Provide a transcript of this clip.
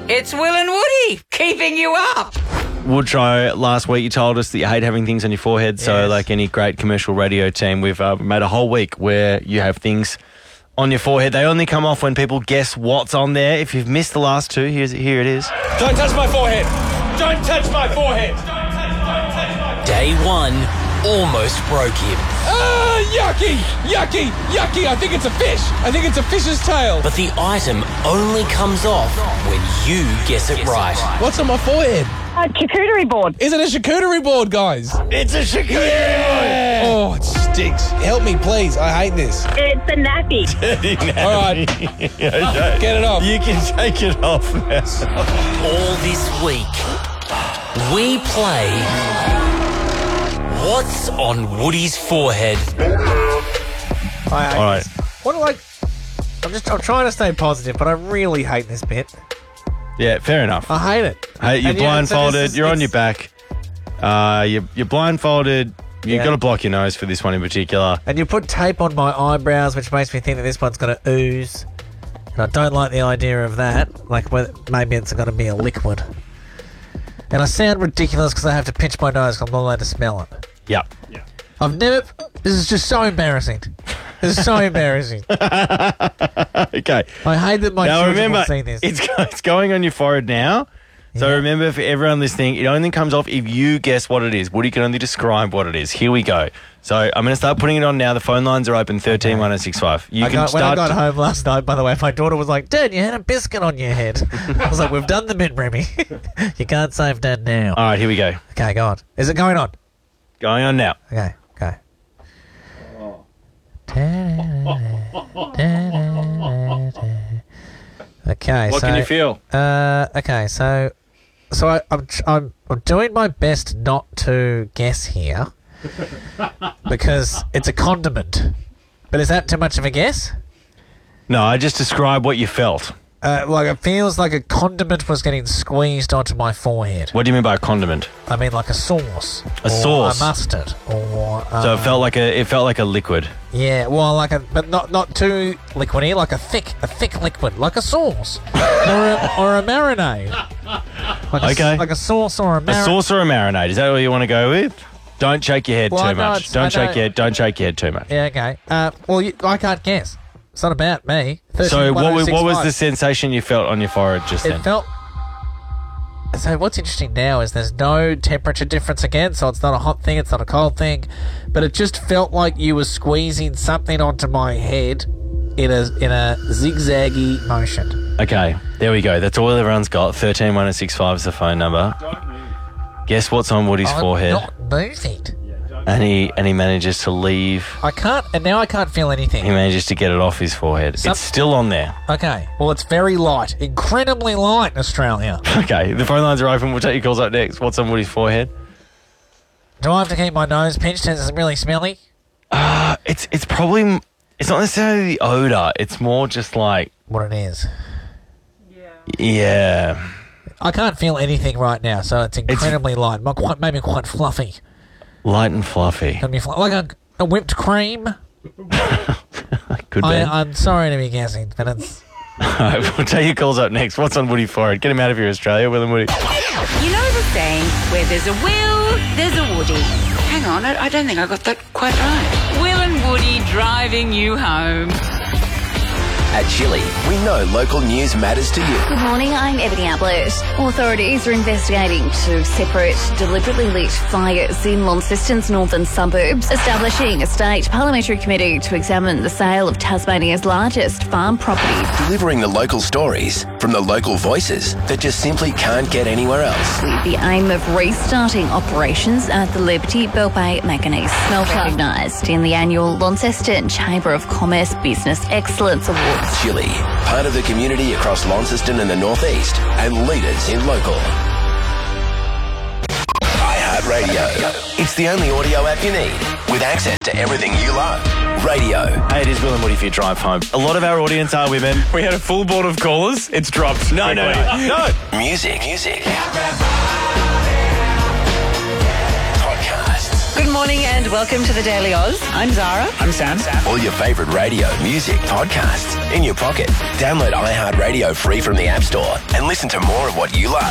It's Will and Woody keeping you up. Woodrow, last week you told us that you hate having things on your forehead. So Yes. like any great commercial radio team, we've made a whole week where you have things on your forehead. They only come off when people guess what's on there. If you've missed the last two, here it is. Don't touch my forehead. Don't touch my forehead. Day one almost broke him. Ah, yucky, yucky, yucky. I think it's a fish. I think it's a fish's tail. But the item only comes off when you guess it right. What's on my forehead? A charcuterie board. Is it a charcuterie board, guys? It's a charcuterie board. Oh, it stinks. Help me, please. I hate this. It's a nappy. All right. Get it off. You can take it off now. All this week, we play What's on Woody's Forehead? I hate All right. this. I'm trying to stay positive, but I really hate this bit. Yeah, fair enough. I hate it. Hey, you're And yeah, so blindfolded. this is- You're on your it's- back. You're blindfolded. You've Yeah. got to block your nose for this one in particular. And you put tape on my eyebrows, which makes me think that this one's going to ooze. And I don't like the idea of that. Like, maybe it's going to be a liquid. And I sound ridiculous because I have to pinch my nose because I'm not allowed to smell it. Yep. This is just so embarrassing. This is so embarrassing. Okay. I hate that my Now children remember, will see this. it's going on your forehead now. So Yeah. remember, for everyone listening, it only comes off if you guess what it is. Woody can only describe what it is. Here we go. So I'm going to start putting it on now. The phone lines are open, 131065. You can When I start. got home last night, by the way, my daughter was like, Dad, you had a biscuit on your head. I was like, we've done the bit, Remy. You can't save Dad now. All right, here we go. Okay, go on. Is it going on? Going on now. Okay, go. Okay, What so can you feel? okay, so I'm doing my best not to guess here because it's a condiment. But is that too much of a guess? No, I just describe what you felt. Like it feels like a condiment was getting squeezed onto my forehead. What do you mean by a condiment? I mean, like a sauce, A sauce. a mustard, or So it felt like a liquid. yeah, well, but not too liquidy, like a thick liquid, like a sauce or a marinade. Okay. like a sauce or a A marinade. sauce or a marinade? Is that what you want to go with? Don't shake your head Well, too I know much. it's- Don't I shake know- your head. Don't shake your head too much. Yeah, okay. I can't guess. It's not about me. So what was 13-1065. the sensation you felt on your forehead just then? It felt. So what's interesting now is there's no temperature difference again, so it's not a hot thing, it's not a cold thing, but it just felt like you were squeezing something onto my head in a zigzaggy motion. Okay, there we go. That's all everyone's got. 131065 is the phone number. Guess what's on Woody's forehead? I'm not moving. And he manages to leave. I can't feel He anything. manages to get it off his forehead. It's still on there. Okay, well it's very light, incredibly light in Australia. Okay, the phone lines are open. We'll take your calls up next. What's on Woody's forehead? Do I have to keep my nose pinched? Is it really smelly? It's probably. It's not necessarily the odor. It's more just like. What it is. Yeah. I can't feel anything right now, so it's incredibly light. Maybe quite fluffy. Light and fluffy. Can be like a whipped cream. Could be. I'm sorry to be guessing, but it's. Alright, we'll take your calls up next. What's on Woody's forehead? Get him out of here, Australia. Will and Woody. You know the saying, where there's a Will, there's a Woody. Hang on, I don't think I got that quite right. Will and Woody driving you home. At Chili, we know local news matters to you. Good morning, I'm Ebony Ablett. Authorities are investigating two separate, deliberately lit fires in Launceston's northern suburbs, establishing a state parliamentary committee to examine the sale of Tasmania's largest farm property, Delivering the local stories from the local voices that just simply can't get anywhere else. with the aim of restarting operations at the Liberty Bell Bay Manganese smelter, recognised in the annual Launceston Chamber of Commerce Business Excellence Awards. Chili, part of the community across Launceston and the northeast, and leaders in local. iHeartRadio. It's the only audio app you need, with access to everything you love. Radio. Hey, it is Will and Woody for your drive home. A lot of our audience are women. We had a full board of callers. It's dropped. No. Music. Podcasts. Good morning and welcome to the Daily Oz. I'm Zara. I'm Sam. All your favourite radio, music, podcasts, in your pocket. Download iHeartRadio free from the App Store and listen to more of what you love.